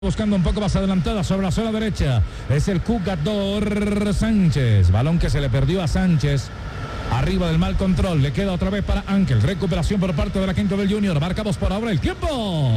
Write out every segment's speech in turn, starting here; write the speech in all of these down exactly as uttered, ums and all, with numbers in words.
Buscando un poco más adelantada sobre la zona derecha. Es el jugador Sánchez. Balón que se le perdió a Sánchez. Arriba del mal control. Le queda otra vez para Ángel. Recuperación por parte de la quinta del Junior. Marcamos por ahora el tiempo.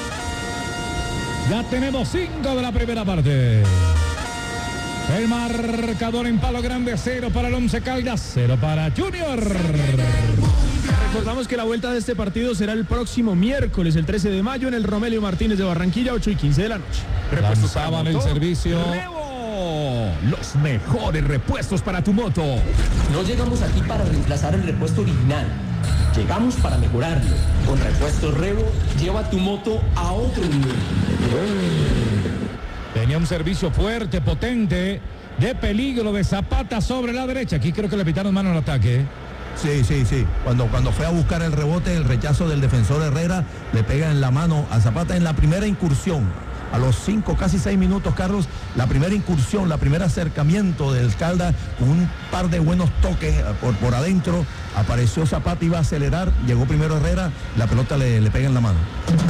Ya tenemos cinco de la primera parte. El marcador en Palo Grande. Cero para el Once Caldas. Cero para Junior. Recordamos que la vuelta de este partido será el próximo miércoles, el trece de mayo, en el Romelio Martínez de Barranquilla, ocho y quince de la noche. Lanzaban el servicio. Revo, los mejores repuestos para tu moto. No llegamos aquí para reemplazar el repuesto original. Llegamos para mejorarlo. Con Repuestos Revo, lleva tu moto a otro nivel. Tenía un servicio fuerte, potente, de peligro de Zapata sobre la derecha. Aquí creo que le pitaron mano al ataque. Sí, sí, sí. Cuando, cuando fue a buscar el rebote, el rechazo del defensor Herrera, le pega en la mano a Zapata en la primera incursión. A los cinco, casi seis minutos, Carlos, la primera incursión, la primer acercamiento del Caldas, con un par de buenos toques por, por adentro, apareció Zapata, iba a acelerar, llegó primero Herrera, la pelota le, le pega en la mano.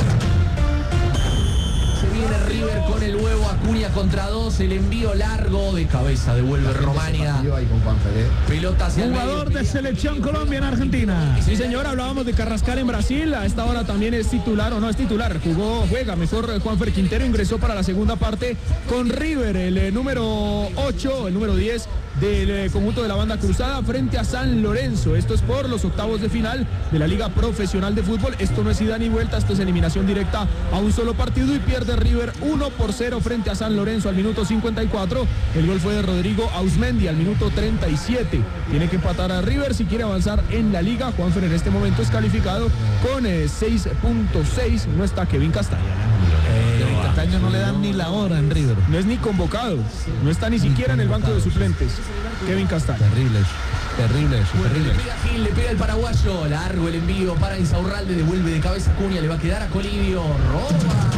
Se viene River con el huevo, Acuña contra dos, el envío largo de cabeza, devuelve Romania. Pelota hacia el Jugador de Selección Colombia en Argentina. Sí, señor, hablábamos de Carrascal en Brasil. A esta hora también es titular, o no es titular, jugó, juega mejor Juanfer Quintero, ingresó para la segunda parte con River, el eh, número ocho, el número diez del eh, conjunto de la banda cruzada frente a San Lorenzo. Esto es por los octavos de final de la Liga Profesional de Fútbol. Esto no es ida ni vuelta, esto es eliminación directa a un solo partido y pierde River uno por cero frente a San Lorenzo al minuto cincuenta y cuatro. El gol fue de Rodrigo Ausmendi al minuto treinta y siete. Tiene que empatar a River si quiere avanzar en la liga. Juanfer en este momento es calificado con eh, seis punto seis. No está Kevin Castaño. Eh, Castaño no le dan ni la hora en River. No es ni convocado, no está ni siquiera en el banco de suplentes. Kevin Castaño. Terrible eso, terrible eso, Bueno, terrible. le pega Gil, le pega el paraguayo, largo el envío para Insaurralde, devuelve de cabeza Acuña, le va a quedar a Colibio, roba.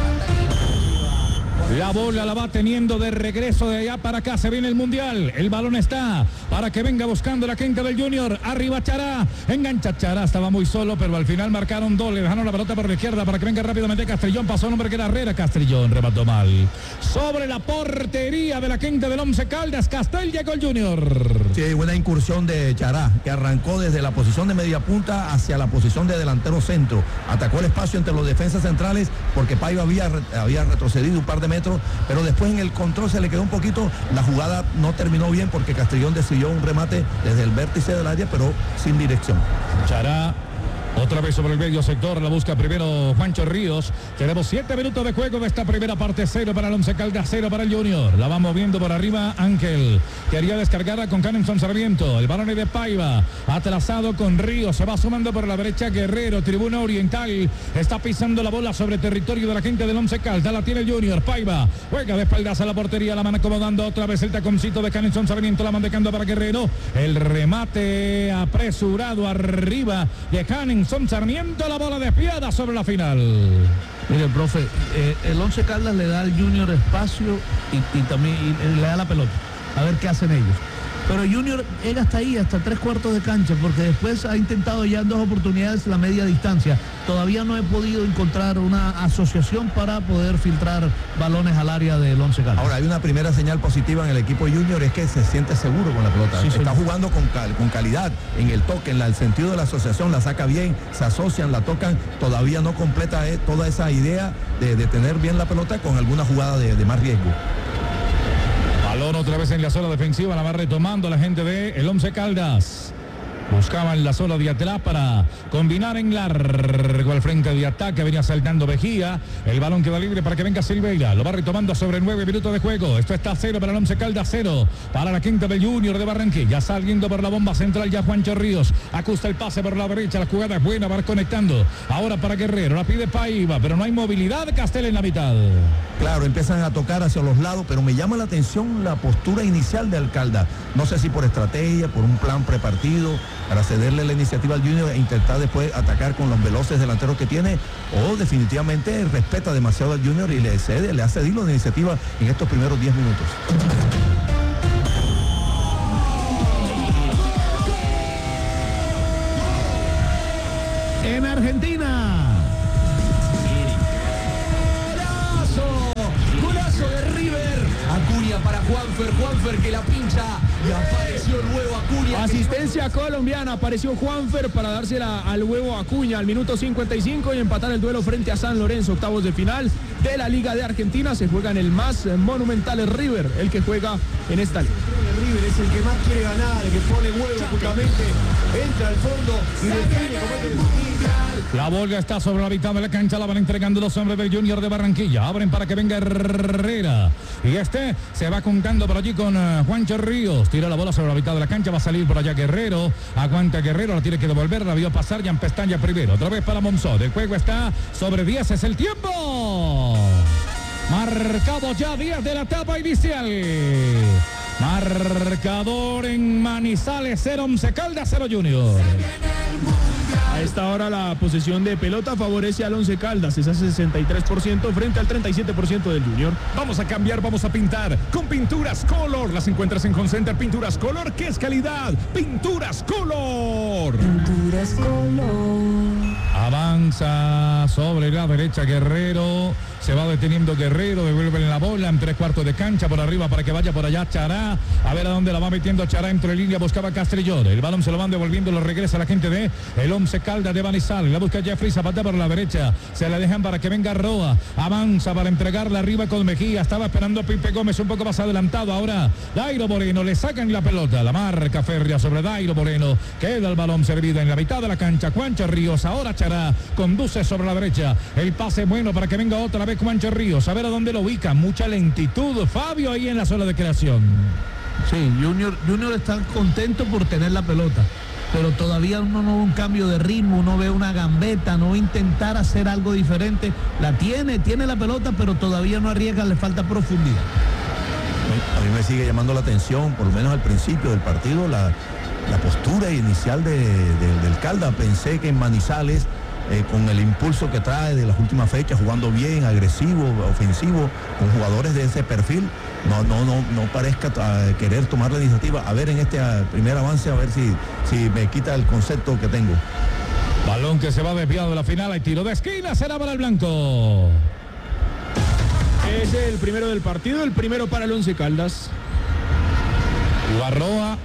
La bola la va teniendo de regreso de allá para acá. Se viene el Mundial. El balón está para que venga buscando la quinta del Junior. Arriba Chará. Engancha Chará. Estaba muy solo, pero al final marcaron dos. Le dejaron la pelota por la izquierda para que venga rápidamente Castrillón. Pasó un hombre que era Herrera. Castrillón remató mal. Sobre la portería de la quinta del Once Caldas. Castel llegó el Junior. Sí, buena incursión de Chará, que arrancó desde la posición de media punta hacia la posición de delantero centro. Atacó el espacio entre los defensas centrales porque Paiva había, había retrocedido un par de metros, pero después en el control se le quedó un poquito. La jugada no terminó bien porque Castrillón decidió un remate desde el vértice del área, pero sin dirección. Chará. Otra vez sobre el medio sector, la busca primero Juancho Ríos. Tenemos siete minutos de juego de esta primera parte. Cero para el Once Caldas, cero para el Junior. La va moviendo por arriba Ángel. Quería descargarla con Canenson Sarmiento. El balón es de Paiva. Atrasado con Ríos. Se va sumando por la derecha Guerrero. Tribuna Oriental. Está pisando la bola sobre territorio de la gente del Once Caldas. La tiene el Junior. Paiva juega de espaldas a la portería. La mano acomodando otra vez el taconcito de Canenson Sarmiento. La mandecando para Guerrero. El remate apresurado arriba de Canenson Son Sarmiento, la bola desviada sobre la final. Mire, profe, eh, el Once Caldas le da al Junior espacio y, y también y le da la pelota. A ver qué hacen ellos. Pero Junior llega hasta ahí, hasta tres cuartos de cancha, porque después ha intentado ya en dos oportunidades la media distancia. Todavía no he podido encontrar una asociación para poder filtrar balones al área del Once Caldas. Ahora, hay una primera señal positiva en el equipo Junior, es que se siente seguro con la pelota. Sí, Está señor. jugando con, cal, con calidad en el toque, en la, el sentido de la asociación, la saca bien, se asocian, la tocan. Todavía no completa eh, toda esa idea de, de tener bien la pelota con alguna jugada de, de más riesgo. Balón otra vez en la zona defensiva, la va retomando la gente de el Once Caldas. Buscaban la zona de atrás para combinar en largo al frente de ataque. Venía saltando Vejía. El balón queda libre para que venga Silveira. Lo va retomando sobre nueve minutos de juego. Esto está cero para el Once Caldas, cero para la quinta del Junior de Barranquilla. Saliendo por la bomba central ya Juancho Ríos. Ajusta el pase por la derecha. La jugada es buena, va conectando. Ahora para Guerrero. La pide Paiva, pero no hay movilidad. Castel en la mitad. Claro, empiezan a tocar hacia los lados, pero me llama la atención la postura inicial de Alcalda. No sé si por estrategia, por un plan prepartido, para cederle la iniciativa al Junior e intentar después atacar con los veloces delanteros que tiene, o definitivamente respeta demasiado al Junior y le cede, le ha cedido la iniciativa en estos primeros diez minutos. En Argentina. para Juanfer, Juanfer que la pincha y apareció el huevo Acuña. Asistencia colombiana, apareció Juanfer para dársela al huevo Acuña al minuto cincuenta y cinco y empatar el duelo frente a San Lorenzo, octavos de final de la Liga de Argentina. Se juega en el más monumental River, el que juega en esta liga. River es el que más quiere ganar, el que pone huevo justamente, entra al fondo y define como es el... La bola está sobre la mitad de la cancha, la van entregando los hombres del Junior de Barranquilla. Abren para que venga Herrera. Y este se va contando por allí con uh, Juancho Ríos. Tira la bola sobre la mitad de la cancha, va a salir por allá Guerrero. Aguanta Guerrero, la tiene que devolver, la vio pasar ya en pestaña primero. Otra vez para Monzón. El juego está sobre diez, es el tiempo. Marcado ya diez de la etapa inicial. Marcador en Manizales, cero Once Caldas, cero Junior. A esta hora la posesión de pelota favorece al Once Caldas, es a sesenta y tres por ciento frente al treinta y siete por ciento del Junior. Vamos a cambiar, vamos a pintar con Pinturas Color. Las encuentras en Home Center. Pinturas Color, ¿qué es calidad? Pinturas Color. Pinturas Color. Avanza sobre la derecha Guerrero. Se va deteniendo Guerrero, devuelven la bola en tres cuartos de cancha por arriba para que vaya por allá Chará. A ver a dónde la va metiendo Chará, entre línea, buscaba Castrillón. El balón se lo van devolviendo, lo regresa la gente de el Once Caldas de Manizales. La busca Jeffrey Zapata por la derecha. Se la dejan para que venga Roa. Avanza para entregarla arriba con Mejía. Estaba esperando a Pipe Gómez un poco más adelantado. Ahora Dairo Moreno, le sacan la pelota. La marca férrea sobre Dairo Moreno. Queda el balón servido en la mitad de la cancha. Juancho Ríos, ahora Chará conduce sobre la derecha. El pase bueno para que venga otra vez Juancho Ríos, a ver a dónde lo ubica, mucha lentitud Fabio ahí en la zona de creación. Sí, Junior, Junior está contento por tener la pelota, pero todavía uno no ve un cambio de ritmo, uno ve una gambeta, no intentar hacer algo diferente. La tiene, tiene la pelota, pero todavía no arriesga, le falta profundidad. A mí me sigue llamando la atención, por lo menos al principio del partido, la, la postura inicial de, de, del Caldas. Pensé que en Manizales, Eh, con el impulso que trae de las últimas fechas, jugando bien, agresivo, ofensivo, con jugadores de ese perfil, no, no, no, no parezca uh, querer tomar la iniciativa. A ver en este uh, primer avance, a ver si, si me quita el concepto que tengo. Balón que se va desviado de la final, hay tiro de esquina, será para el blanco. Es el primero del partido, el primero para el Once Caldas. Barroa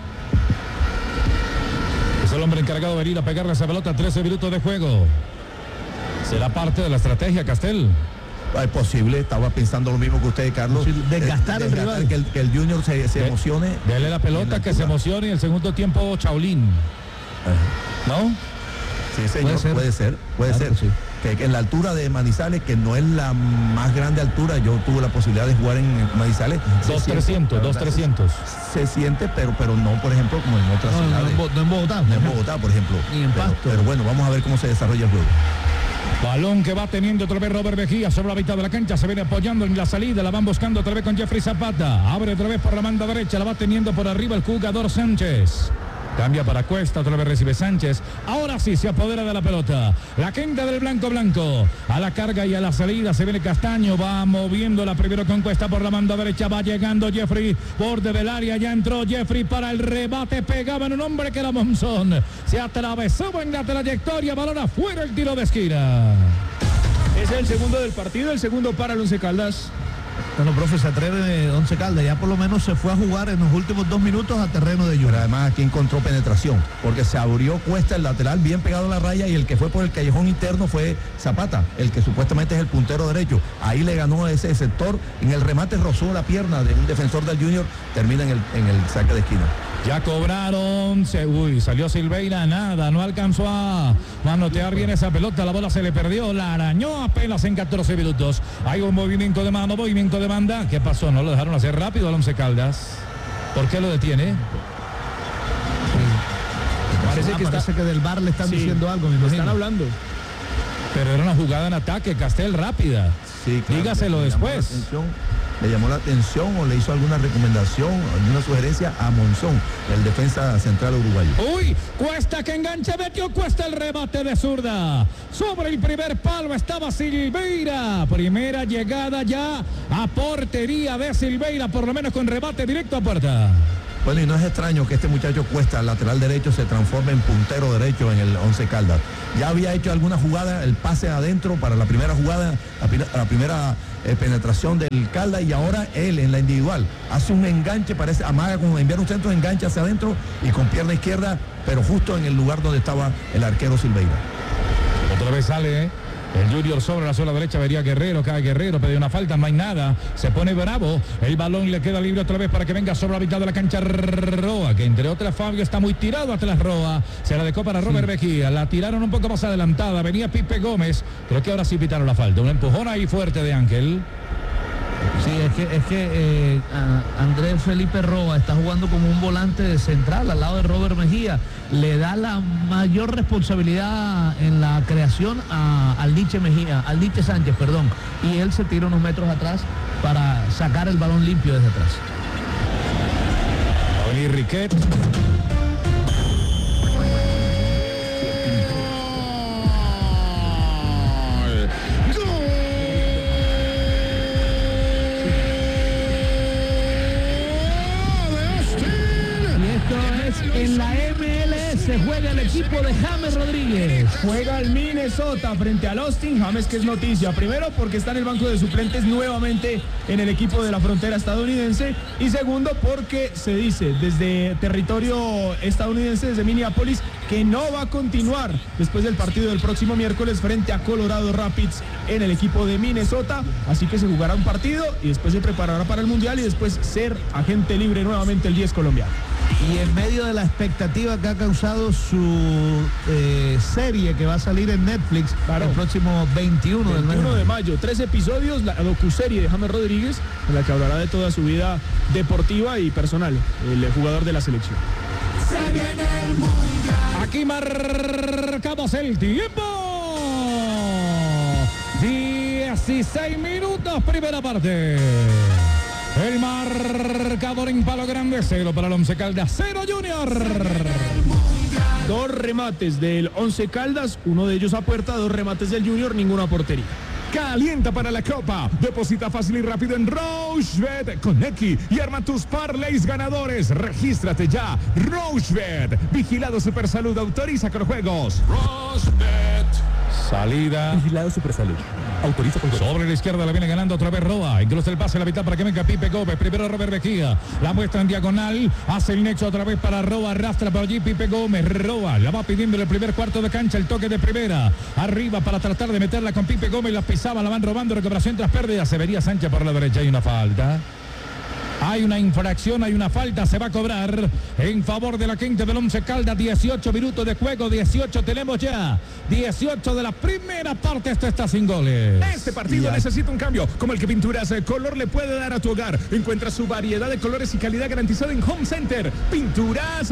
es el hombre encargado de venir a pegarle esa pelota. Trece minutos de juego. ¿Será parte de la estrategia, Castel? Es posible, estaba pensando lo mismo que usted, Carlos. Sí, desgastar al rival. Que el, que el Junior se, se de, emocione. Dele la pelota, la que se emocione, y el segundo tiempo Chaulín. ¿No? Sí, señor, puede ser, puede ser. Puede claro ser. Que, sí. que, que en la altura de Manizales, que no es la más grande altura, yo tuve la posibilidad de jugar en Manizales. dos trescientos, dos trescientos. Se, se siente, pero, pero no, por ejemplo, como en otras no, ciudades. No, no en Bogotá. No en Bogotá, por ejemplo. Ni en Pasto. Pero, pero bueno, vamos a ver cómo se desarrolla el juego. Balón que va teniendo otra vez Robert Mejía sobre la mitad de la cancha, se viene apoyando en la salida, la van buscando otra vez con Jeffrey Zapata, abre otra vez por la banda derecha, la va teniendo por arriba el jugador Sánchez. Cambia para Cuesta, otra vez recibe Sánchez. Ahora sí se apodera de la pelota. La quinta del blanco blanco. A la carga y a la salida se viene Castaño. Va moviendo la primera con Cuesta por la banda derecha. Va llegando Jeffrey. Borde del área. Ya entró Jeffrey para el rebate. Pegaba en un hombre que era Monzón. Se atravesaba en la trayectoria. Balón afuera, el tiro de esquina. Es el segundo del partido. El segundo para el Once Caldas. Bueno, profe, se atreve Once Caldas, ya por lo menos se fue a jugar en los últimos dos minutos a terreno de Junior. Pero además aquí encontró penetración, porque se abrió Cuesta, el lateral bien pegado a la raya, y el que fue por el callejón interno fue Zapata, el que supuestamente es el puntero derecho. Ahí le ganó ese sector, en el remate rozó la pierna de un defensor del Junior, termina en el, en el saque de esquina. Ya cobraron, se, uy, salió Silveira, nada, no alcanzó a manotear bien esa pelota, la bola se le perdió, la arañó apenas en catorce minutos. Hay un movimiento de mano, movimiento de banda. ¿Qué pasó? ¿No lo dejaron hacer rápido al Once Caldas? ¿Por qué lo detiene? Sí. Parece, ah, que, parece está... que del V A R le están sí, diciendo algo, me imagino. Están hablando. Pero era una jugada en ataque, Castel, rápida. Sí, claro, dígaselo le, le después. Le llamó la atención o le hizo alguna recomendación, alguna sugerencia a Monzón, el defensa central uruguayo. Uy, Cuesta que engancha, metió Cuesta el rebate de zurda. Sobre el primer palo estaba Silveira. Primera llegada ya a portería de Silveira, por lo menos con rebate directo a puerta. Bueno, y no es extraño que este muchacho Cuesta, lateral derecho, se transforme en puntero derecho en el Once Caldas. Ya había hecho alguna jugada, el pase adentro para la primera jugada, la, la primera eh, penetración del Caldas, y ahora él en la individual hace un enganche, parece, amaga con enviar un centro, enganche hacia adentro y con pierna izquierda, pero justo en el lugar donde estaba el arquero Silveira. Otra vez sale, ¿eh? El Junior sobre la zona derecha, vería Guerrero, cae Guerrero, pide una falta, no hay nada, se pone bravo, el balón le queda libre otra vez para que venga sobre la mitad de la cancha Roa, que entre otras Fabio está muy tirado atrás Roa, se la dejó para Robert sí. Mejía, la tiraron un poco más adelantada, venía Pipe Gómez, creo que ahora sí pitaron la falta, un empujón ahí fuerte de Ángel. Sí, es que, es que eh, Andrés Felipe Roa está jugando como un volante central al lado de Robert Mejía. Le da la mayor responsabilidad en la creación a, al Liche Mejía, al Liche Sánchez, perdón. Y él se tira unos metros atrás para sacar el balón limpio desde atrás. Va a venir Riquet. En la M L S juega el equipo de James Rodríguez. Juega el Minnesota frente al Austin. James, que es noticia. Primero, porque está en el banco de suplentes nuevamente en el equipo de la frontera estadounidense. Y segundo, porque se dice desde territorio estadounidense, desde Minneapolis, que no va a continuar después del partido del próximo miércoles frente a Colorado Rapids en el equipo de Minnesota. Así que se jugará un partido y después se preparará para el Mundial y después ser agente libre nuevamente el diez colombiano. Y en medio de la expectativa que ha causado su eh, serie que va a salir en Netflix claro. el próximo veintiuno, veintiuno de mayo, tres episodios, la docuserie de James Rodríguez, en la que hablará de toda su vida deportiva y personal, el jugador de la selección. Aquí marcamos el tiempo. dieciséis minutos, primera parte. El marcador en Palo Grande, cero para el Once Caldas, cero Junior. Dos remates del Once Caldas, uno de ellos a puerta, dos remates del Junior, ninguna portería. Calienta para la Copa. Deposita fácil y rápido en Rochebet con X y arma tus parlays ganadores. Regístrate ya. Rochebet. Vigilado Supersalud. Autoriza con juegos. Rochebet. Salida. Vigilado Supersalud. Autoriza con sobre la izquierda la viene ganando otra vez Roa. Incluso el pase a la mitad para que venga Pipe Gómez. Primero Robert Mejía. La muestra en diagonal. Hace el nexo otra vez para Roa. Arrastra por allí Pipe Gómez. Roa la va pidiendo en el primer cuarto de cancha. El toque de primera. Arriba para tratar de meterla con Pipe Gómez. La pisaba, la van robando. Recuperación tras pérdida. Se vería Sánchez por la derecha. Hay una falta. Hay una infracción, hay una falta, se va a cobrar en favor de la quinta del Once Caldas. dieciocho minutos de juego, dieciocho tenemos ya. dieciocho de la primera parte, esto está sin goles. Este partido necesita un cambio, como el que Pinturas Color le puede dar a tu hogar. Encuentra su variedad de colores y calidad garantizada en Home Center. Pinturas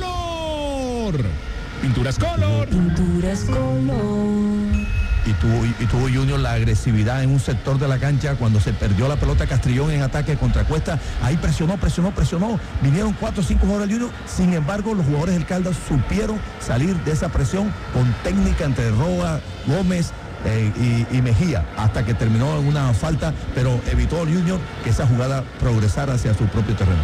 Color. Pinturas Color. Pinturas Color. Y tuvo, y tuvo Junior la agresividad en un sector de la cancha cuando se perdió la pelota Castrillón en ataque contra Cuesta. Ahí presionó, presionó, presionó. Vinieron cuatro o cinco jugadores del Junior. Sin embargo, los jugadores del Caldas supieron salir de esa presión con técnica entre Roa, Gómez eh, y, y Mejía, hasta que terminó en una falta, pero evitó el Junior que esa jugada progresara hacia su propio terreno.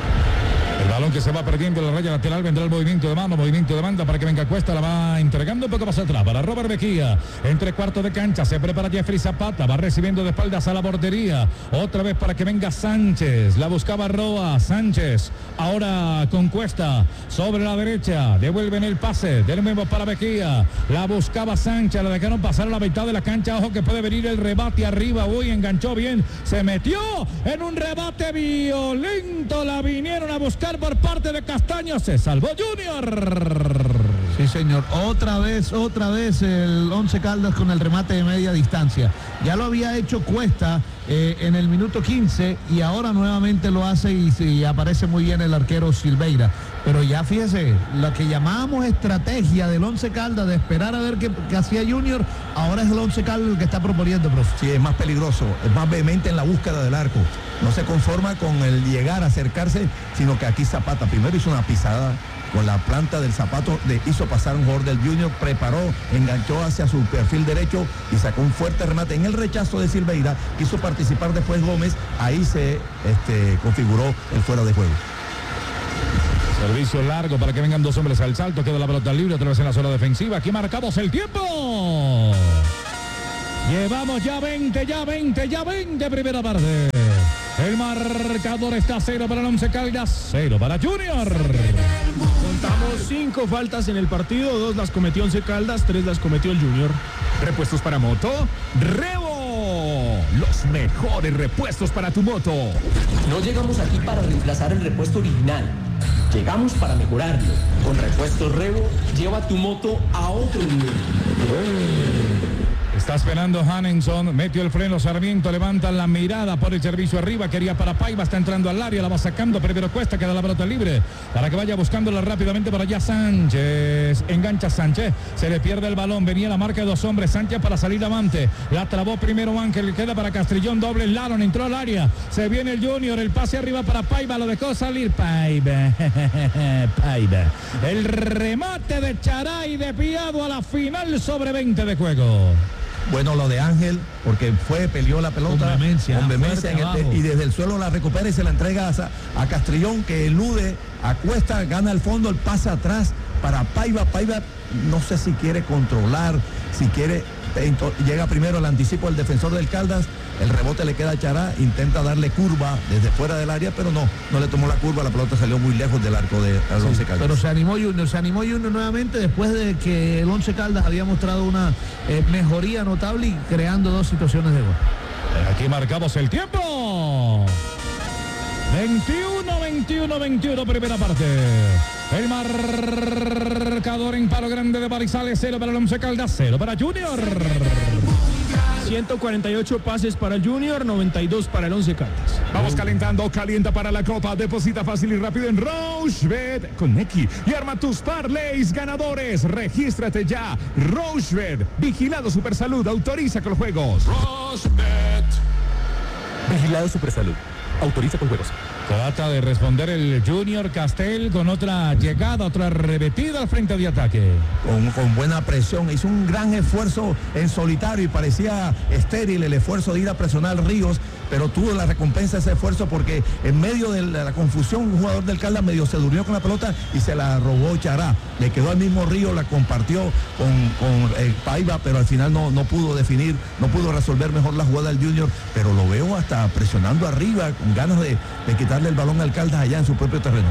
El balón que se va perdiendo en la raya lateral, vendrá el movimiento de mano, movimiento de banda para que venga Cuesta, la va entregando un poco más atrás para Robert Mejía, entre cuartos de cancha, se prepara Jeffrey Zapata, va recibiendo de espaldas a la portería, otra vez para que venga Sánchez, la buscaba Roa, Sánchez, ahora con Cuesta, sobre la derecha, devuelven el pase, del nuevo para Mejía, la buscaba Sánchez, la dejaron pasar a la mitad de la cancha, ojo que puede venir el rebate arriba, uy, enganchó bien, se metió en un rebate violento, la vinieron a buscar por parte de Castaño, se salvó Junior. Sí, señor, otra vez, otra vez el Once Caldas con el remate de media distancia. Ya lo había hecho Cuesta eh, en el minuto quince y ahora nuevamente lo hace y, y aparece muy bien el arquero Silveira. Pero ya fíjese, lo que llamábamos estrategia del Once Caldas de esperar a ver qué, qué hacía Junior, ahora es el Once Caldas el que está proponiendo, profe. Sí, es más peligroso, es más vehemente en la búsqueda del arco. No se conforma con el llegar a acercarse, sino que aquí Zapata primero hizo una pisada con la planta del zapato, le hizo pasar un jugador del Junior, preparó, enganchó hacia su perfil derecho y sacó un fuerte remate en el rechazo de Silveira. Quiso participar después Gómez, ahí se este, configuró el fuera de juego. Servicio largo para que vengan dos hombres al salto. Queda la pelota libre otra vez en la zona defensiva. Aquí marcamos el tiempo. Llevamos ya veinte, ya veinte, ya veinte primera parte. El marcador está cero para el Once Caldas, cero para Junior. Contamos cinco faltas en el partido, dos las cometió Once Caldas, tres las cometió el Junior. Repuestos para moto, Revo. Los mejores repuestos para tu moto. No llegamos aquí para reemplazar el repuesto original. Llegamos para mejorarlo. Con Repuestos Revo, lleva tu moto a otro nivel. Está esperando Hanenson, metió el freno Sarmiento, levanta la mirada por el servicio arriba, quería para Paiva, está entrando al área, la va sacando, primero Cuesta, queda la pelota libre, para que vaya buscándola rápidamente para allá Sánchez, engancha Sánchez, se le pierde el balón, venía la marca de dos hombres, Sánchez para salir avante, la trabó primero Ángel, queda para Castrillón, doble Laron, entró al área, se viene el Junior, el pase arriba para Paiva, lo dejó salir Paiva, Paiva, el remate de Charay desviado a la final sobre veinte de juego. Bueno, lo de Ángel, porque fue, peleó la pelota con vehemencia, con vehemencia fuerte en el, y desde el suelo la recupera y se la entrega a, a Castrillón, que elude a Cuesta, gana el fondo, el pase atrás para Paiva. Paiva no sé si quiere controlar, si quiere, llega primero el anticipo del defensor del Caldas, el rebote le queda a Chará, intenta darle curva desde fuera del área, pero no, no le tomó la curva, la pelota salió muy lejos del arco de Once Caldas. Pero se animó Junior, se animó Junior nuevamente después de que el Once Caldas había mostrado una eh, mejoría notable y creando dos situaciones de gol. Aquí marcamos el tiempo. veintiuno, veintiuno, veintiuno, primera parte. El marcador en palo grande de Barizales, cero para el Once Caldas, cero para Junior. ciento cuarenta y ocho pases para el Junior, noventa y dos para el Once Caldas. Vamos calentando, calienta para la Copa. Deposita fácil y rápido en Rochebet con Neki y arma tus parlays ganadores. Regístrate ya. Rochebet, vigilado Supersalud, autoriza con los juegos. Rochebet, vigilado Supersalud, autoriza con juegos. Trata de responder el Junior Castel con otra llegada, otra repetida al frente de ataque. Con, con buena presión, hizo un gran esfuerzo en solitario y parecía estéril el esfuerzo de ir a presionar Ríos, pero tuvo la recompensa de ese esfuerzo porque en medio de la, la confusión un jugador del Caldas medio se durmió con la pelota y se la robó Chará. Le quedó al mismo Ríos, la compartió con, con eh, Paiva, pero al final no, no pudo definir, no pudo resolver mejor la jugada del Junior, pero lo veo hasta presionando arriba, con ganas de, de quitarle el balón al Caldas allá en su propio terreno.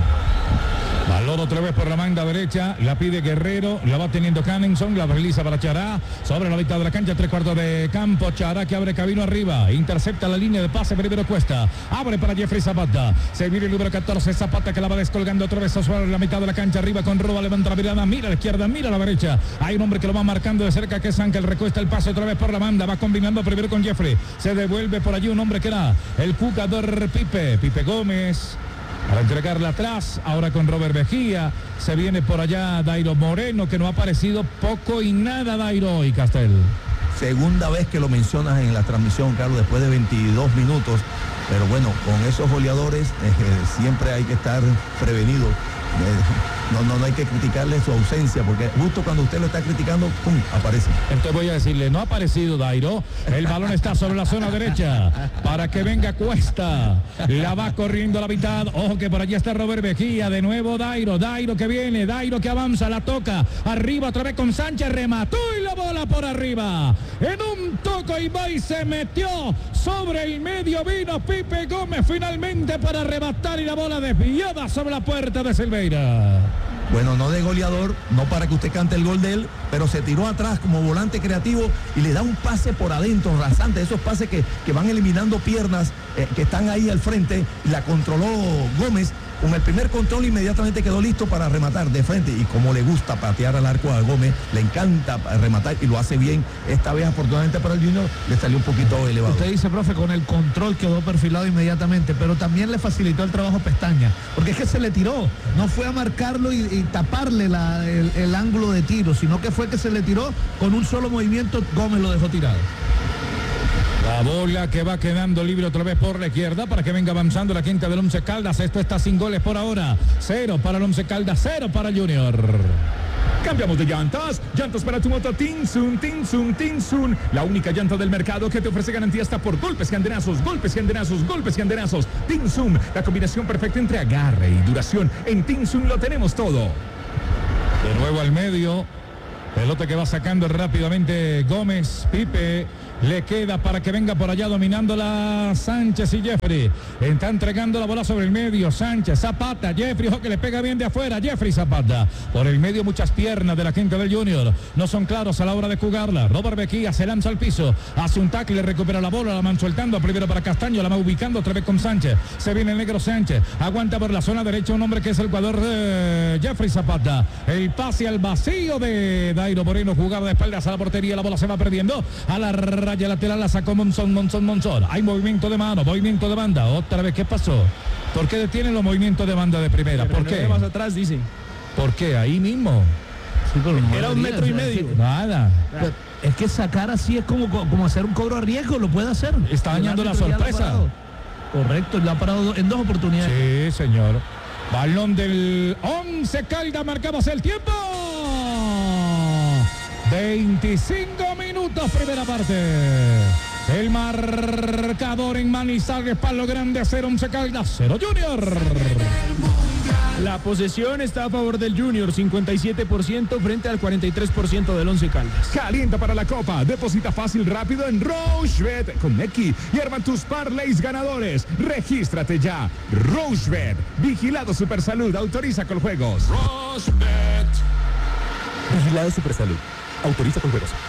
Balón otra vez por la manga derecha, la pide Guerrero, la va teniendo Hanenson, la realiza para Chará, sobre la mitad de la cancha, tres cuartos de campo, Chará que abre camino arriba, intercepta la línea de pase, primero Cuesta, abre para Jeffrey Zapata, se viene el número catorce, Zapata que la va descolgando otra vez sobre la mitad de la cancha, arriba con Roba, levanta la mirada, mira a la izquierda, mira a la derecha, hay un hombre que lo va marcando de cerca que es Ángel, recuesta el pase otra vez por la banda, va combinando primero con Jeffrey, se devuelve por allí un hombre que era el jugador Pipe, Pipe Gómez, para entregarla atrás, ahora con Robert Mejía, se viene por allá Dairo Moreno, que no ha aparecido poco y nada Dairo y Castel. Segunda vez que lo mencionas en la transmisión, Carlos, después de veintidós minutos, pero bueno, con esos goleadores eh, siempre hay que estar prevenido. Eh, no, no, no hay que criticarle su ausencia, porque justo cuando usted lo está criticando, ¡pum!, aparece. Entonces voy a decirle, no ha aparecido Dairo, el balón está sobre la zona derecha, para que venga Cuesta, la va corriendo a la mitad, ojo que por allí está Robert Mejía, de nuevo Dairo, Dairo que viene, Dairo que avanza, la toca, arriba otra vez con Sánchez, remató y la bola por arriba, en un toco y va y se metió sobre el medio, vino Pipe Gómez finalmente para arrebatar y la bola desviada sobre la puerta de Silveira. Bueno, no de goleador, no para que usted cante el gol de él, pero se tiró atrás como volante creativo y le da un pase por adentro, rasante, esos pases que, que van eliminando piernas eh, que están ahí al frente, y la controló Gómez. Con el primer control inmediatamente quedó listo para rematar de frente, y como le gusta patear al arco a Gómez, le encanta rematar y lo hace bien. Esta vez afortunadamente para el Junior le salió un poquito elevado. Usted dice, profe, con el control quedó perfilado inmediatamente, pero también le facilitó el trabajo Pestaña, porque es que se le tiró, no fue a marcarlo y, y taparle la, el, el ángulo de tiro, sino que fue que se le tiró con un solo movimiento, Gómez lo dejó tirado. La bola que va quedando libre otra vez por la izquierda para que venga avanzando la quinta del Once Caldas. Esto está sin goles por ahora. Cero para el Once Caldas, cero para el Junior. Cambiamos de llantas. Llantas para tu moto Tinsun, Tinsun, Tinsun. La única llanta del mercado que te ofrece garantía hasta por golpes y andenazos, golpes y andenazos, golpes y andenazos. Tinsun, la combinación perfecta entre agarre y duración. En Tinsun lo tenemos todo. De nuevo al medio. Pelota que va sacando rápidamente Gómez. Pipe le queda para que venga por allá dominándola Sánchez y Jeffrey. Está entregando la bola sobre el medio. Sánchez, Zapata, Jeffrey, ojo que le pega bien de afuera. Jeffrey Zapata. Por el medio muchas piernas de la gente del Junior. No son claros a la hora de jugarla. Robert Bequía se lanza al piso. Hace un tackle, recupera la bola, la van soltando. Primero para Castaño, la va ubicando otra vez con Sánchez. Se viene el negro Sánchez. Aguanta por la zona derecha un hombre que es el jugador de Jeffrey Zapata. El pase al vacío de Dairo Moreno. Jugada de espaldas a la portería. La bola se va perdiendo. A la raya lateral la sacó Monzón, Monzón, Monzón. Hay movimiento de mano, movimiento de banda. Otra vez, ¿qué pasó? ¿Por qué detienen los movimientos de banda de primera? ¿Por qué? Más atrás, dice. ¿Por qué? Ahí mismo. Sí, pero no Era un metro y medio. Nada. Pero es que sacar así es como, como hacer un cobro a riesgo, lo puede hacer. Está dañando la sorpresa. Correcto, lo ha parado en dos oportunidades. Sí, señor. Balón del Once Caldas, marcamos el tiempo. veinticinco minutos, primera parte. El marcador en Manizales, Palo Grande, cero Once Caldas, cero Junior. La posesión está a favor del Junior, cincuenta y siete por ciento frente al cuarenta y tres por ciento del Once Caldas. Calienta para la Copa. Deposita fácil, rápido en Rochebet con Neki y arma tus parlays ganadores. Regístrate ya. Rochebet. Vigilado Supersalud. Autoriza con juegos. Rochebet. Vigilado Supersalud. Autoriza con juegos.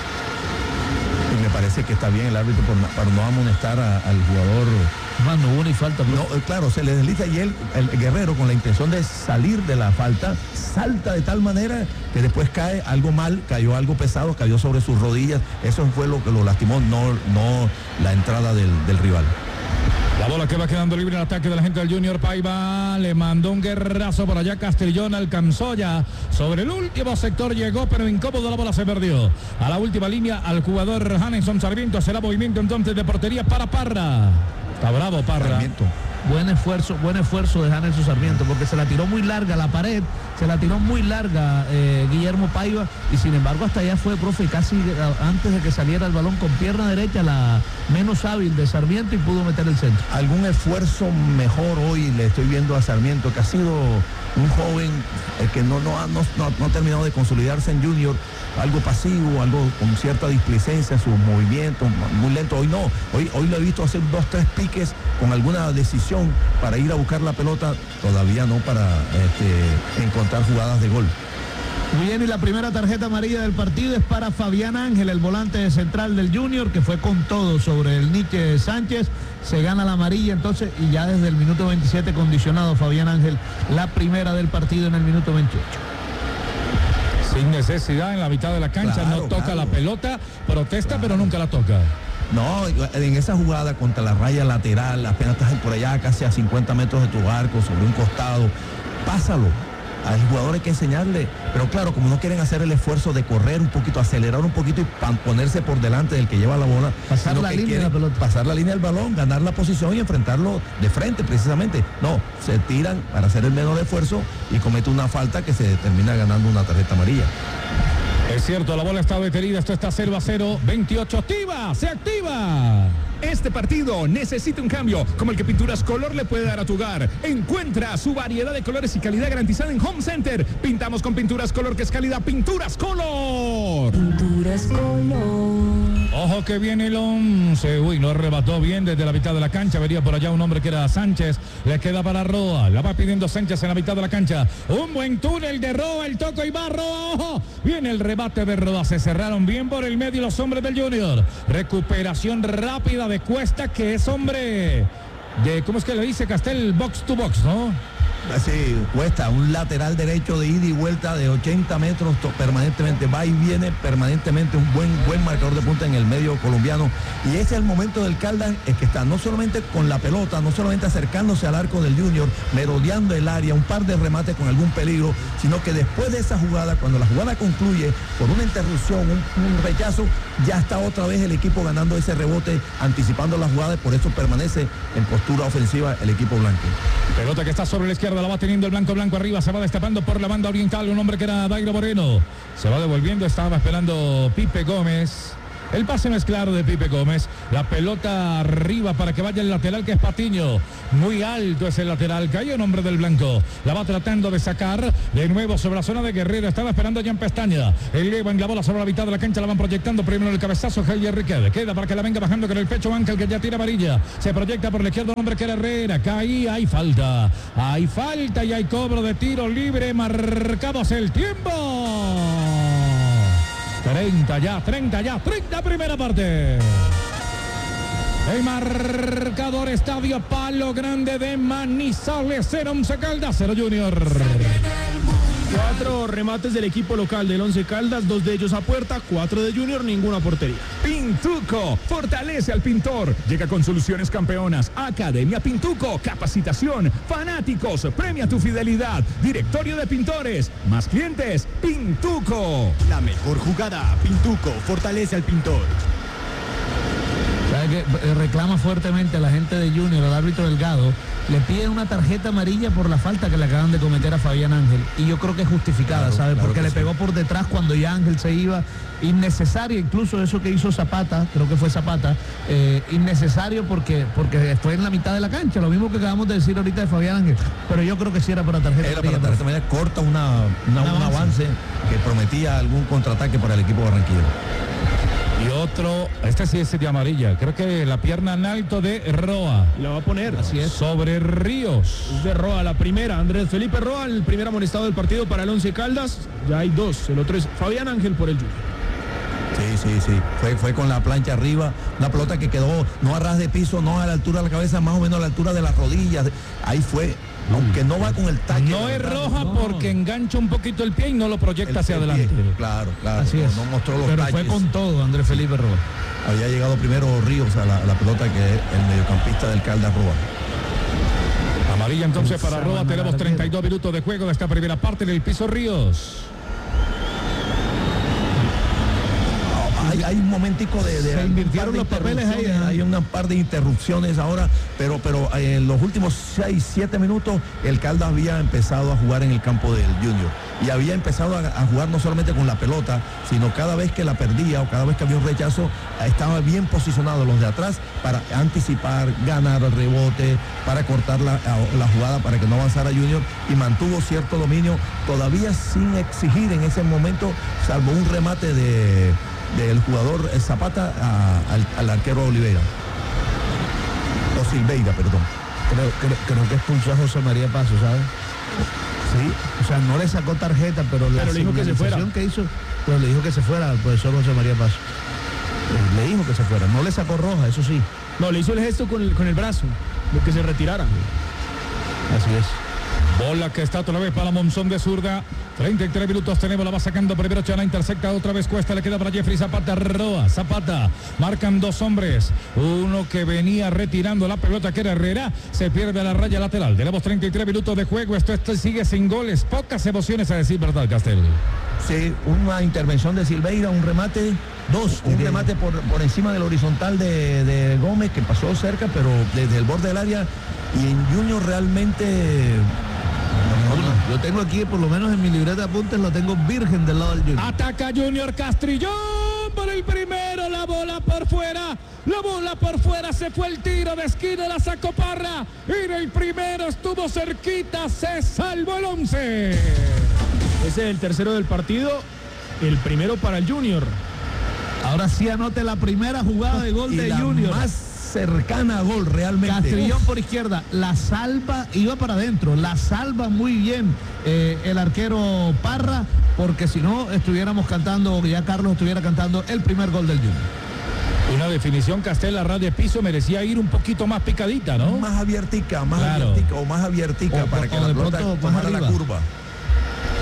Y me parece que está bien el árbitro por, para no amonestar a, al jugador. Mano, hubo ni falta. No, eh, claro, se le desliza y él, el Guerrero, con la intención de salir de la falta, salta de tal manera que después cae algo mal, cayó algo pesado, cayó sobre sus rodillas. Eso fue lo que lo lastimó, no, no la entrada del, del rival. La bola que va quedando libre en el ataque de la gente del Junior. Paiva le mandó un guerrazo por allá. Castellón alcanzó ya sobre el último sector, llegó pero incómodo, la bola se perdió. A la última línea al jugador Hanneson Sarmiento. Será movimiento entonces de portería para Parra. Está bravo Parra. Sarmiento. Buen esfuerzo, buen esfuerzo de Hanneson Sarmiento, porque se la tiró muy larga la pared, se la tiró muy larga eh, Guillermo Paiva, y sin embargo hasta allá fue, profe, casi antes de que saliera el balón con pierna derecha, la menos hábil de Sarmiento, y pudo meter el centro. Algún esfuerzo mejor hoy le estoy viendo a Sarmiento, que ha sido un joven eh, que no, no, ha, no, no, no ha terminado de consolidarse en Junior, algo pasivo, algo con cierta displicencia, sus movimientos, muy lento. Hoy no, hoy, hoy lo he visto hacer dos, tres piques con alguna decisión para ir a buscar la pelota, todavía no para este, encontrar jugadas de gol. Bien, y la primera tarjeta amarilla del partido es para Fabián Ángel, el volante central del Junior, que fue con todo sobre el Nietzsche Sánchez. Se gana la amarilla entonces, y ya desde el minuto veintisiete condicionado Fabián Ángel, la primera del partido en el minuto veintiocho. Sin necesidad, en la mitad de la cancha, claro, no toca claro. la pelota, protesta, Claro. pero nunca la toca. No, en esa jugada contra la raya lateral, apenas estás por allá casi a cincuenta metros de tu arco, sobre un costado, pásalo. Al jugador hay que enseñarle, pero claro, como no quieren hacer el esfuerzo de correr un poquito, acelerar un poquito y ponerse por delante del que lleva la bola, pasar la línea de la pelota, pasar la línea del balón, ganar la posición y enfrentarlo de frente precisamente. No, se tiran para hacer el menor esfuerzo y comete una falta que se termina ganando una tarjeta amarilla. Es cierto, la bola está detenida, esto está cero a cero, veintiocho, activa, se activa. Este partido necesita un cambio, como el que Pinturas Color le puede dar a tu hogar. Encuentra su variedad de colores y calidad garantizada en Home Center. Pintamos con Pinturas Color, que es calidad. Pinturas Color. Pinturas Color. Ojo que viene el once. Uy, no arrebató bien desde la mitad de la cancha. Venía por allá un hombre que era Sánchez. Le queda para Roa. La va pidiendo Sánchez en la mitad de la cancha. Un buen túnel de Roa. El toco y va Roa. Ojo. Viene el rebate de Roa. Se cerraron bien por el medio los hombres del Junior. Recuperación rápida de Cuesta, que es hombre de, ¿cómo es que le dice Castel? Box to box, ¿no? Sí, Cuesta, un lateral derecho de ida y vuelta de ochenta metros permanentemente, va y viene permanentemente, un buen buen marcador de punta en el medio colombiano, y ese es el momento del Caldas, es que está no solamente con la pelota, no solamente acercándose al arco del Junior, merodeando el área, un par de remates con algún peligro, sino que después de esa jugada, cuando la jugada concluye por una interrupción, un, un rechazo, ya está otra vez el equipo ganando ese rebote, anticipando la jugada, y por eso permanece en postura ofensiva el equipo blanco. Pelota que está sobre la izquierda, la va teniendo el blanco, blanco arriba, se va destapando por la banda oriental, un hombre que era Dairo Moreno, se va devolviendo, estaba esperando Pipe Gómez. El pase no es claro de Pipe Gómez. La pelota arriba para que vaya el lateral, que es Patiño. Muy alto es el lateral. Cayó en nombre del blanco. La va tratando de sacar de nuevo sobre la zona de Guerrero. Estaba esperando Jan Pestaña. Elevan la bola sobre la mitad de la cancha. La van proyectando. Primero el cabezazo Javier Riquelme. Queda para que la venga bajando con el pecho Ángel, que ya tira varilla. Se proyecta por la izquierda un hombre que era Herrera. Caía. Hay falta. Hay falta y hay cobro de tiro libre. Marcamos el tiempo. treinta ya, treinta ya, treinta primera parte. El marcador, Estadio Palo Grande de Manizales, cero Once Caldas, cero Junior. Cuatro remates del equipo local del Once Caldas, dos de ellos a puerta, cuatro de Junior, ninguna portería. Pintuco, fortalece al pintor. Llega con soluciones campeonas. Academia Pintuco, capacitación, fanáticos, premia tu fidelidad. Directorio de pintores, más clientes, Pintuco. La mejor jugada, Pintuco, fortalece al pintor. ¿Sabe qué? Reclama fuertemente a la gente de Junior, al árbitro Delgado. Le piden una tarjeta amarilla por la falta que le acaban de cometer a Fabián Ángel. Y yo creo que es justificada, claro, ¿sabe? Claro, porque le sí. pegó por detrás cuando ya Ángel se iba. Innecesario, incluso eso que hizo Zapata, creo que fue Zapata, eh, innecesario porque, porque fue en la mitad de la cancha. Lo mismo que acabamos de decir ahorita de Fabián Ángel. Pero yo creo que sí era para tarjeta era amarilla. Para tarjeta amarilla, corta una, una, un, avance. un avance que prometía algún contraataque para el equipo barranquillero. Y otro, este sí es de amarilla, creo que la pierna en alto de Roa. La va a poner. Así es. Sobre Ríos. Es de Roa, la primera. Andrés Felipe Roa, el primer amonestado del partido para el Once Caldas. Ya hay dos. El otro es Fabián Ángel por el Junior. Sí, sí, sí. Fue, fue con la plancha arriba. Una pelota que quedó no a ras de piso, no a la altura de la cabeza, más o menos a la altura de las rodillas. Ahí fue. Aunque no va con el talle. No es roja no. porque engancha un poquito el pie y no lo proyecta el hacia adelante. Pie. Claro, claro. Así no, es. no mostró los Pero talles. fue con todo Andrés Felipe Roa. Había llegado primero Ríos a la, a la pelota, que es el mediocampista del Caldas Roa. Amarilla entonces para Roa. Tenemos treinta y dos minutos de juego de esta primera parte en el piso Ríos. Hay, hay un momentico de, de se invirtieron los papeles ahí, ¿eh? Hay un par de interrupciones ahora, pero pero en los últimos seis, siete minutos el Caldas había empezado a jugar en el campo del Junior y había empezado a, a jugar no solamente con la pelota, sino cada vez que la perdía o cada vez que había un rechazo, estaba bien posicionado los de atrás para anticipar, ganar el rebote, para cortar la, la jugada para que no avanzara Junior, y mantuvo cierto dominio, todavía sin exigir en ese momento, salvo un remate de del jugador Zapata a, al, al arquero Oliveira o Silveira, perdón. Creo, creo, creo que expulsó a José María Paso, ¿sabes? Sí, o sea, no le sacó tarjeta, pero, pero la le dijo que se fuera. Que hizo, pero le dijo que se fuera al profesor José María Paso. Le dijo que se fuera, no le sacó roja, eso sí. No, le hizo el gesto con el, con el brazo, de que se retirara. Así es. Bola que está otra vez para Monzón de zurda. treinta y tres minutos tenemos, la va sacando primero Chala, intersecta otra vez Cuesta, le queda para Jeffrey Zapata, Roa, Zapata, marcan dos hombres, uno que venía retirando la pelota que era Herrera, se pierde a la raya lateral. Tenemos treinta y tres minutos de juego, esto, esto sigue sin goles, pocas emociones a decir verdad, Castel. Sí, una intervención de Silveira, un remate, dos, un de... remate por, por encima del horizontal de, de Gómez, que pasó cerca, pero desde el borde del área, y en Junior realmente... Yo tengo aquí, por lo menos en mi libreta de apuntes, lo tengo virgen del lado del Junior. Ataca Junior Castrillón por el primero, la bola por fuera, la bola por fuera, se fue el tiro de esquina, la sacó Parra, y en el primero estuvo cerquita, se salvó el once. Ese es el tercero del partido, el primero para el Junior. Ahora sí anote la primera jugada de gol y de la Junior. Más cercana a gol realmente. Castrillón por izquierda, la salva, iba para adentro, la salva muy bien eh, el arquero Parra, porque si no estuviéramos cantando, ya Carlos estuviera cantando el primer gol del Junior. Una definición, Castel, a ras de piso, merecía ir un poquito más picadita, ¿no? Más abiertica, más claro. abiertica o más abiertica o, para o, que o la de pelota pronto tomara más la curva. Hay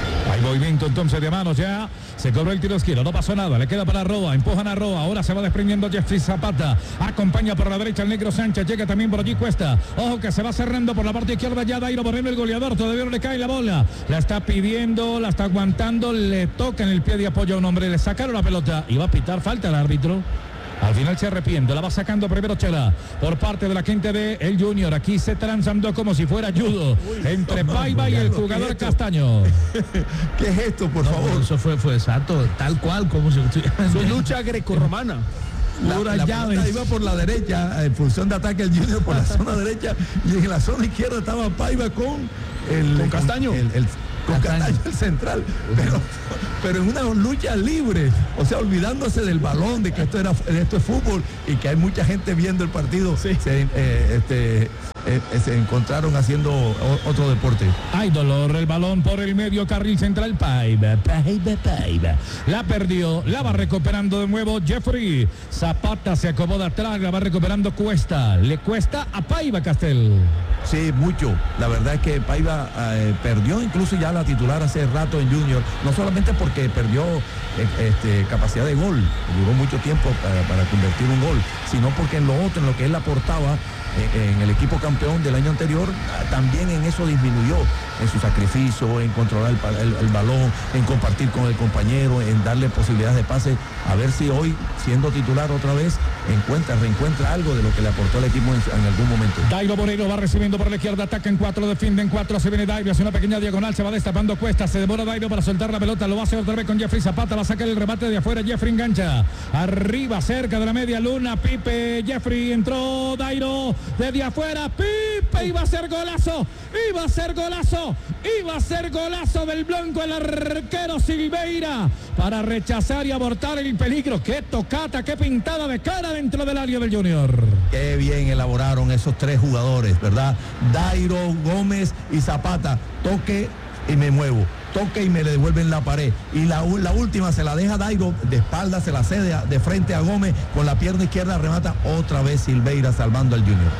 Movimiento entonces de manos ya. Se cobró el tiro izquierdo, no pasó nada. Le queda para Roa, empujan a Roa. Ahora se va desprendiendo Jeffrey Zapata. Acompaña por la derecha el negro Sánchez. Llega también por allí Cuesta. Ojo que se va cerrando por la parte izquierda ya Dairo Moreno, el goleador. Todavía no le cae la bola. La está pidiendo, la está aguantando. Le toca en el pie de apoyo a un hombre. Le sacaron la pelota. Iba a pitar falta el árbitro. Al final se arrepiente, la va sacando primero Chela por parte de la gente de El Junior. Aquí se transandó como si fuera judo entre Paiva y el jugador Castaño. ¿Qué es esto, por no, favor? Eso fue, fue exacto, tal cual como si su lucha grecorromana. La, la pelota iba por la derecha, en función de ataque el Junior por la zona derecha, y en la zona izquierda estaba Paiva con el con Castaño. El, el, con Castaño el central, pero, pero en una lucha libre, o sea, olvidándose del balón, de que esto era esto es fútbol y que hay mucha gente viendo el partido. Sí. Se, eh, este, eh, se encontraron haciendo o, otro deporte. Hay dolor, el balón por el medio carril central. Paiva, Paiva, Paiva. La perdió, la va recuperando de nuevo Jeffrey Zapata. Se acomoda atrás, la va recuperando Cuesta. Le cuesta a Paiva, Castel. Sí, mucho. La verdad es que Paiva eh, perdió incluso ya la titular hace rato en Junior, no solamente porque perdió eh, este, capacidad de gol, duró mucho tiempo para, para convertir un gol, sino porque en lo otro, en lo que él aportaba eh, en el equipo campeón del año anterior, también en eso disminuyó, en su sacrificio, en controlar el, el, el balón, en compartir con el compañero, en darle posibilidades de pase, a ver si hoy, siendo titular otra vez, encuentra, reencuentra algo de lo que le aportó al equipo en, en algún momento. Dairo Moreno va recibiendo por la izquierda, ataca en cuatro, defiende en cuatro, se viene Dairo, hace una pequeña diagonal, se va destapando Cuesta, se demora Dairo para soltar la pelota, lo va a hacer otra vez con Jeffrey Zapata, va a sacar el remate de afuera, Jeffrey engancha, arriba, cerca de la media luna, Pipe, Jeffrey, entró Dairo, desde afuera, Pipe, iba a ser golazo, iba a ser golazo, iba a ser golazo del blanco, el arquero Silveira, para rechazar y abortar el peligro. Qué tocata, qué pintada de cara dentro del área del Junior. Qué bien elaboraron esos tres jugadores, ¿verdad? Dairo, Gómez y Zapata. Toque y me muevo. Toque y me le devuelven la pared. Y la, la última se la deja Dairo de espalda, se la cede a, de frente a Gómez, con la pierna izquierda remata otra vez Silveira salvando al Junior.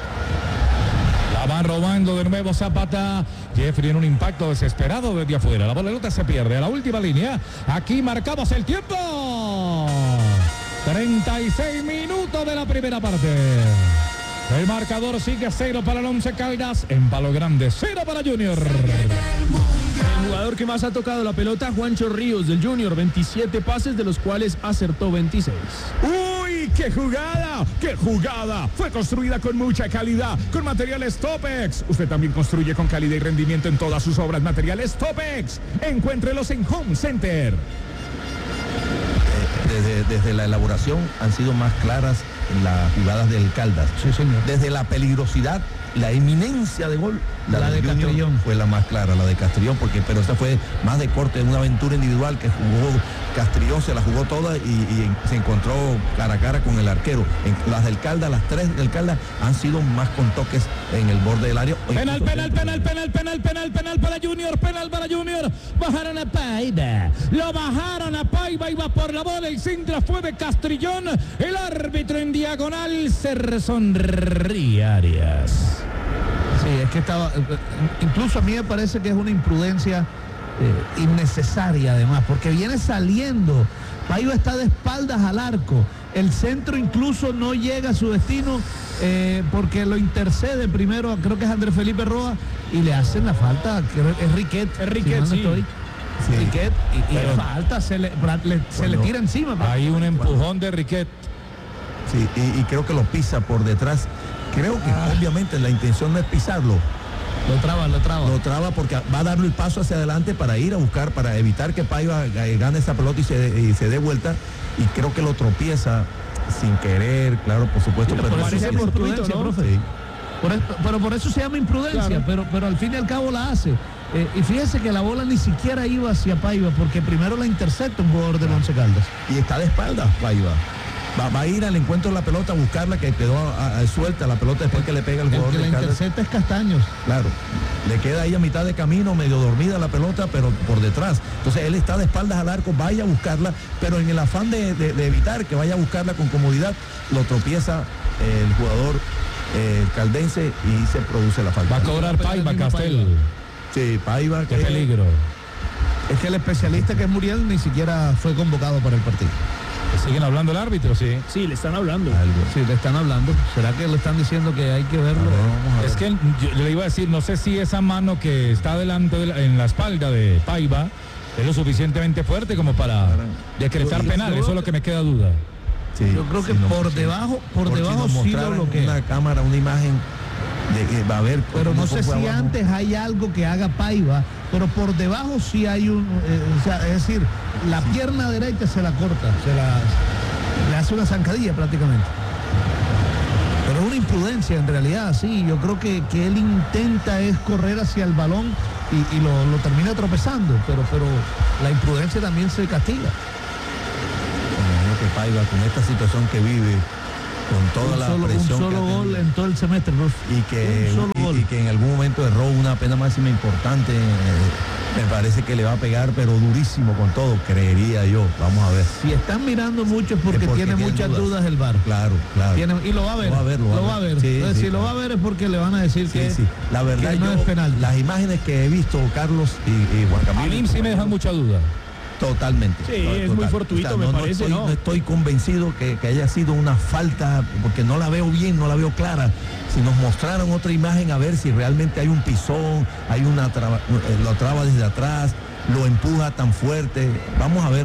La va robando de nuevo Zapata. Jeffrey en un impacto desesperado desde afuera. La pelota se pierde a la última línea. Aquí marcamos el tiempo. treinta y seis minutos de la primera parte. El marcador sigue cero para el Once Caldas. En Palo Grande, cero para Junior. El jugador que más ha tocado la pelota, Juancho Ríos del Junior, veintisiete pases, de los cuales acertó veintiséis. ¡Uy, qué jugada! ¡Qué jugada! Fue construida con mucha calidad, con materiales Topex. Usted también construye con calidad y rendimiento en todas sus obras. Materiales Topex. Encuéntrelos en Home Center. Desde, desde la elaboración han sido más claras las jugadas del Caldas. Sí, señor. Desde la peligrosidad, la eminencia de gol, la, la de, de Castrillón fue la más clara, la de Castrillón, porque pero esta fue más de corte, una aventura individual que jugó Castrillón, se la jugó toda y, y se encontró cara a cara con el arquero. En, las del Caldas, las tres del Caldas han sido más con toques en el borde del área. Penal, penal, penal, penal, penal, penal, penal para Junior, penal para Junior. Bajaron a Paiva, lo bajaron a Paiva, iba por la bola, el centro fue de Castrillón, el árbitro en diagonal se sonríe Arias. Sí, es que estaba, incluso a mí me parece que es una imprudencia eh, innecesaria además, porque viene saliendo, Paiva está de espaldas al arco, el centro incluso no llega a su destino eh, porque lo intercede primero, creo que es Andrés Felipe Roa, y le hacen la falta, creo que es Riquet, es Riquet, si no sí. Sí. Riquet, y, y Pero, falta, se le, le, se le tira encima. Hay un empujón de Riquet. Sí, y, y creo que lo pisa por detrás. Creo que ah. obviamente la intención no es pisarlo. Lo traba, lo traba. Lo traba porque va a darle el paso hacia adelante para ir a buscar, para evitar que Paiva gane esa pelota y se, y se dé vuelta. Y creo que lo tropieza sin querer, claro, por supuesto. Pero pero, por eso por prudencia, ¿no? Profe? Sí. Por eso, pero por eso se llama imprudencia, claro. pero, pero al fin y al cabo la hace. Eh, y fíjese que la bola ni siquiera iba hacia Paiva, porque primero la intercepta un jugador del Once Caldas. Y está de espaldas Paiva. Va, va a ir al encuentro de la pelota a buscarla, que quedó a, a, suelta la pelota después que le pega el jugador. El que la intercepta es Castaños. Claro, le queda ahí a mitad de camino, medio dormida la pelota, pero por detrás. Entonces él está de espaldas al arco, vaya a buscarla, pero en el afán de, de, de evitar que vaya a buscarla con comodidad, lo tropieza eh, el jugador eh, caldense y se produce la falta. Va a cobrar Paiva, Castel. Sí, Paiva. Qué que, peligro. Es que el especialista que es Muriel ni siquiera fue convocado para el partido. ¿Siguen hablando el árbitro? Sí. Sí, le están hablando. Algo. Sí, le están hablando. ¿Será que le están diciendo que hay que verlo? Vamos a ver. Es que yo le iba a decir, no sé si esa mano que está delante de la, en la espalda de Paiva es lo suficientemente fuerte como para decretar penal. Eso es lo que me queda duda. Sí, yo creo que sí, no, por sí. debajo, por Porque debajo si nos sí lo mostraran bloquea. una cámara, una imagen de que va a haber. Pero no cómo sé fue si abajo. antes hay algo que haga Paiva, pero por debajo sí hay un, eh, o sea, es decir, la pierna derecha se la corta, se la le hace una zancadilla prácticamente. Pero es una imprudencia en realidad, sí. Yo creo que, que él intenta es correr hacia el balón y, y lo, lo termina tropezando, pero, pero la imprudencia también se castiga. Me imagino que Paiva, con esta situación que vive, con toda un la solo, presión un solo que ha gol tenido, en todo el semestre, Ruf. y que, un solo y, gol. y que en algún momento erró una pena máxima importante, eh, me parece que le va a pegar, pero durísimo con todo, creería yo. Vamos a ver. Si están mirando mucho es porque, Es porque tiene tienen muchas dudas. dudas el V A R. Claro, claro. Tiene- y lo va a ver. Lo va a ver, lo va a ver. Sí, Entonces, sí, si lo claro. va a ver es porque le van a decir Sí, que, sí. La verdad, que no yo, es penal. las imágenes que he visto, Carlos y, y Juan A Camilo. mí sí me dejan mucha duda. Totalmente. Sí, es muy fortuito, me no, parece, no estoy, ¿no? no estoy convencido que, que haya sido una falta, porque no la veo bien, no la veo clara. Si nos mostraran otra imagen, a ver si realmente hay un pisón, hay una traba, eh, lo traba desde atrás, lo empuja tan fuerte. Vamos a ver.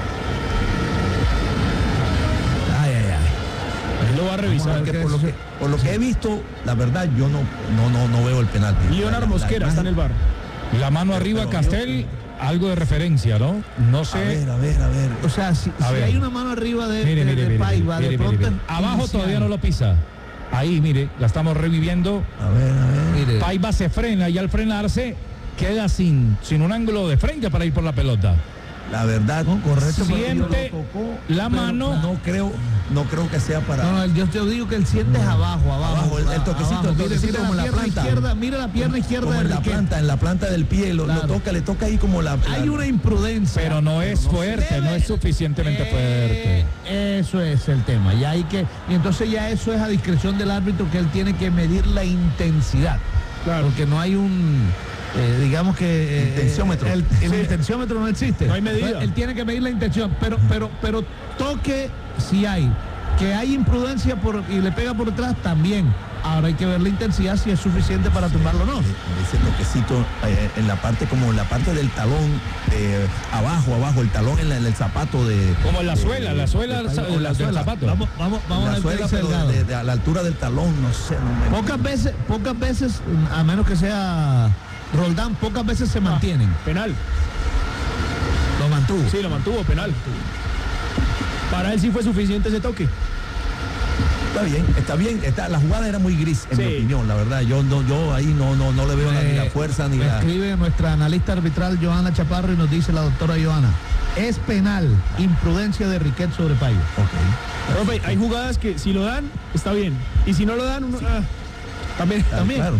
Ay, ay, ay. Él lo va a revisar. Porque por, lo que, por lo que he visto, la verdad, yo no, no, no, no veo el penalti. Leonardo La- la Mosquera está en el imagen- bar. La mano Pero- arriba, pero- Castel, algo de referencia, ¿no? No A sé. ver, a ver, a ver. O sea, si, A si ver. hay una mano arriba de, Mire, de- mire, de mire, Paiva, mire, de mire, pronto mire. es Abajo inicial. todavía no lo pisa. Ahí, mire, la estamos reviviendo. A ver, a ver. Mire, Paiva se frena y al frenarse queda sin, sin un ángulo de frente para ir por la pelota. La verdad, no, correcto. porque Siente lo tocó, la pero- mano. no creo, no creo que sea para. No, no, yo te digo que el siente es abajo, abajo. Abajo, el- el toquecito, abajo. el Mire, toquecito mire como en la pierna planta. izquierda, mira la pierna izquierda como de en la Riquelme. planta, en la planta del pie, lo, lo Claro. toca, le toca ahí como la. Hay la- una imprudencia. Pero no es no se fuerte, debe. no es suficientemente Eh, fuerte. Eso es el tema. Ya hay que, y entonces ya eso es a discreción del árbitro, que él tiene que medir la intensidad. Claro. Porque no hay un, eh, digamos que eh, Intenciómetro. El, el intenciómetro no existe. No hay medida. Entonces, él tiene que medir la intención, pero, pero, pero toque si hay. Que hay imprudencia por, y le pega por detrás también. Ahora hay que ver la intensidad si es suficiente para tumbarlo o no. Ese toquecito eh, en la parte, como en la parte del talón, eh, abajo, abajo, el talón en, la- en el zapato de. Como en la de- suela, la suela de- del- o la del suela. zapato. Vamos, vamos, vamos la a ver qué suela, dice pero Delgado. de, de- a la altura del talón, no sé. No me- Pocas veces, pocas veces, a menos que sea Roldán, pocas veces se mantienen. Penal. Lo mantuvo. Sí, lo mantuvo, penal. Para él sí fue suficiente ese toque. Está bien, está bien. Está, la jugada era muy gris, en Sí. mi opinión, la verdad. Yo no, yo ahí no, no, no le veo la- ni la Eh, fuerza ni me la. escribe nuestra analista arbitral Joana Chaparro y nos dice la doctora Joana, es penal, imprudencia de Riquet sobre Paiva. Ok. Profe, hay jugadas que si lo dan, está bien. Y si no lo dan, uno, ah, también. Claro, también. claro.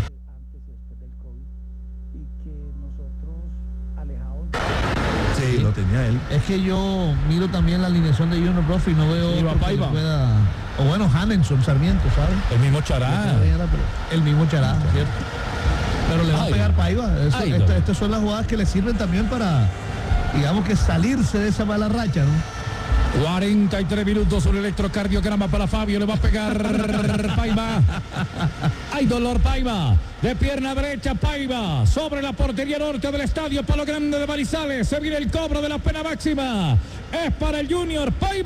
Sí, lo tenía él. Es que yo miro también la alineación de Junior, profe, y no veo Sí, va otro que Paiva. le pueda... O bueno, Hanenson, Sarmiento, ¿sabes? El mismo Chará. El mismo Chará, ¿cierto? Pero le va a Ay. pegar Paiva. Eso- Ay, esta- no. estas son las jugadas que le sirven también para, digamos que salirse de esa mala racha, ¿no? cuarenta y tres minutos, un electrocardiograma para Fabio, le va a pegar Paiva. Hay dolor Paiva, de pierna derecha Paiva, sobre la portería norte del estadio Palo Grande de Manizales, se viene el cobro de la pena máxima, es para el Junior Paiva.